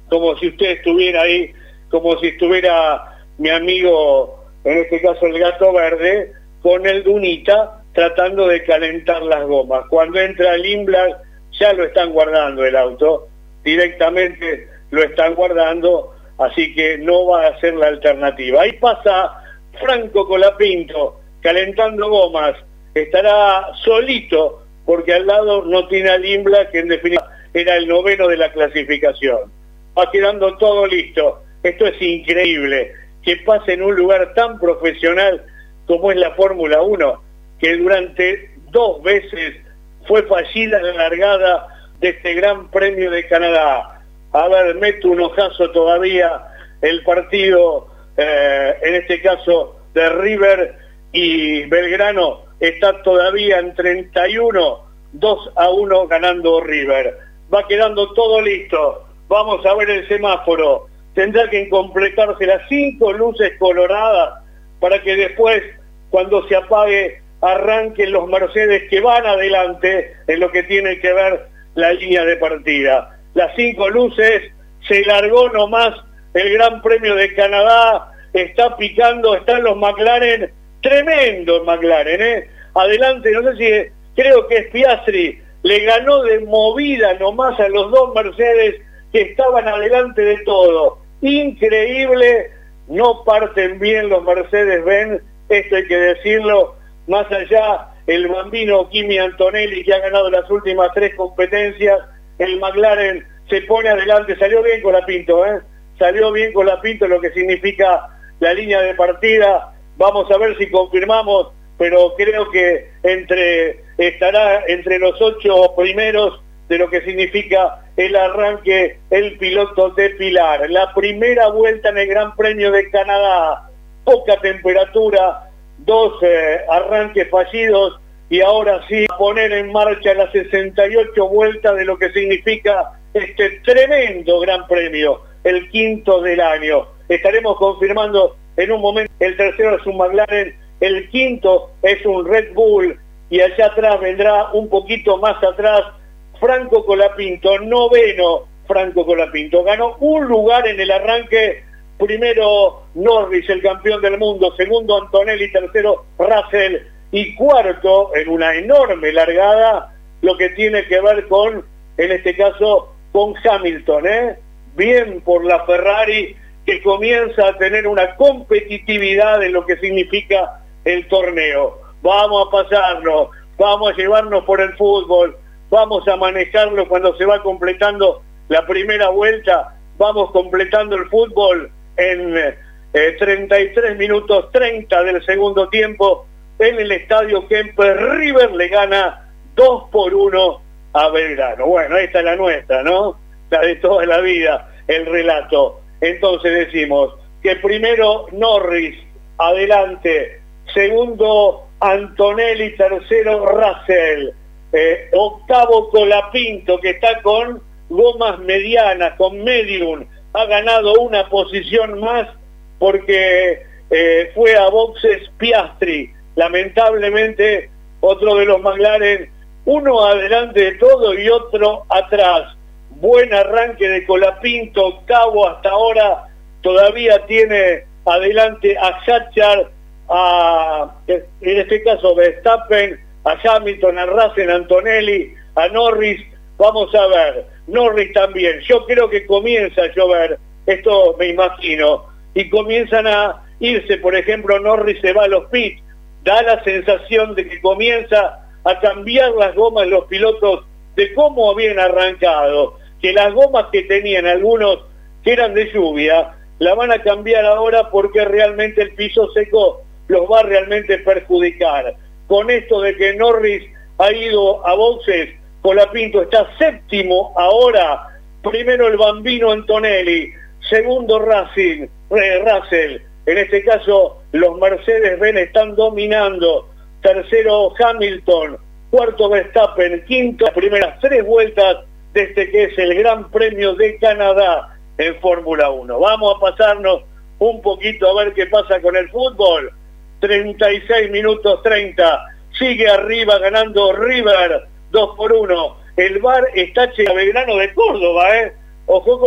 como si usted estuviera ahí, como si estuviera mi amigo, en este caso el Gato Verde, con el Dunita, tratando de calentar las gomas. Cuando entra el Lindblad, ya lo están guardando el auto, directamente lo están guardando, así que no va a ser la alternativa. Ahí pasa Franco Colapinto, calentando gomas, estará solito, porque al lado no tiene a Lindblad, que en definitiva era el noveno de la clasificación. Va quedando todo listo. Esto es increíble, que pase en un lugar tan profesional como es la Fórmula 1, que durante 2 veces fue fallida la largada de este Gran Premio de Canadá. A ver, mete un ojazo todavía el partido, en este caso de River y Belgrano, está todavía en 31, 2-1 ganando River. Va quedando todo listo. Vamos a ver el semáforo. Tendrá que completarse las 5 luces coloradas para que después, cuando se apague, arranquen los Mercedes que van adelante en lo que tiene que ver la línea de partida. Las 5 luces, se largó nomás el Gran Premio de Canadá, está picando, están los McLaren, tremendo McLaren, adelante, no sé si, creo que es Piastri, le ganó de movida nomás a los 2 Mercedes que estaban adelante de todo. Increíble, no parten bien los Mercedes-Benz, esto hay que decirlo. Más allá, el bambino Kimi Antonelli, que ha ganado las últimas 3 competencias, el McLaren se pone adelante, salió bien Colapinto, salió bien Colapinto, lo que significa la línea de partida. Vamos a ver si confirmamos, pero creo que estará entre los 8 primeros de lo que significa el arranque, el piloto de Pilar. La primera vuelta en el Gran Premio de Canadá, poca temperatura, 2 arranques fallidos, y ahora sí poner en marcha las 68 vueltas de lo que significa este tremendo Gran Premio, el 5º del año. Estaremos confirmando en un momento. El tercero es un McLaren, el 5º es un Red Bull, y allá atrás vendrá, un poquito más atrás, Franco Colapinto, noveno Franco Colapinto. Ganó un lugar en el arranque. Primero Norris, el campeón del mundo, segundo Antonelli, tercero Russell, y cuarto, en una enorme largada, lo que tiene que ver con, en este caso, con Hamilton, bien por la Ferrari, que comienza a tener una competitividad en lo que significa el torneo. Vamos a pasarlo, vamos a llevarnos por el fútbol, vamos a manejarlo cuando se va completando la primera vuelta, vamos completando el fútbol en 33 minutos 30 del segundo tiempo, en el estadio Kemper. River le gana 2-1 a Belgrano. Bueno, esta es la nuestra, ¿no? La de toda la vida, el relato. Entonces decimos que primero Norris, adelante, segundo Antonelli, tercero Russell, octavo Colapinto, que está con gomas medianas, con medium, ha ganado una posición más porque fue a boxes Piastri. Lamentablemente, otro de los McLaren, uno adelante de todo y otro atrás. Buen arranque de Colapinto, octavo hasta ahora, todavía tiene adelante a Sachar, en este caso Verstappen, a Hamilton, a Russell, a Antonelli, a Norris. Vamos a ver, Norris también, yo creo que comienza a llover, esto me imagino, y comienzan a irse, por ejemplo, Norris se va a los pits, da la sensación de que comienza a cambiar las gomas los pilotos de cómo habían arrancado, que las gomas que tenían algunos que eran de lluvia, la van a cambiar ahora porque realmente el piso seco los va a realmente perjudicar. Con esto de que Norris ha ido a boxes, Colapinto está séptimo ahora, primero el bambino Antonelli, segundo Russell, en este caso los Mercedes-Benz están dominando, tercero Hamilton, cuarto Verstappen, quinto, las primeras 3 vueltas de este que es el Gran Premio de Canadá en Fórmula 1. Vamos a pasarnos un poquito a ver qué pasa con el fútbol. 36 minutos 30, sigue arriba ganando River 2-1. El VAR está Belgrano de Córdoba, ojo con